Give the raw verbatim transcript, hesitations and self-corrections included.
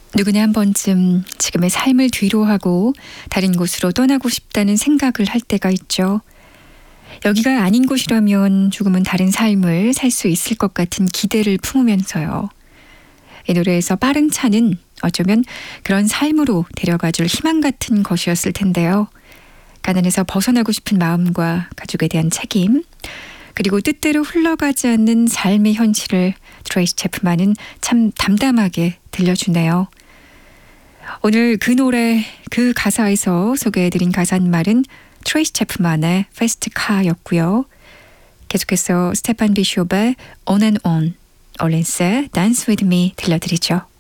누구나 한 번쯤 지금의 삶을 뒤로하고 다른 곳으로 떠나고 싶다는 생각을 할 때가 있죠. 여기가 아닌 곳이라면 조금은 다른 삶을 살 수 있을 것 같은 기대를 품으면서요. 이 노래에서 빠른 차는 어쩌면 그런 삶으로 데려가줄 희망 같은 것이었을 텐데요. 가난에서 벗어나고 싶은 마음과 가족에 대한 책임, 그리고 뜻대로 흘러가지 않는 삶의 현실을 트레이시 채프만은 참 담담하게 들려주네요. 오늘 그 노래, 그 가사에서 소개해드린 가사말은 트레이시 채프만의 Fast Car였고요. 계속해서 스테판 비숍의 On and On, 얼린스의 Dance With Me 들려드리죠.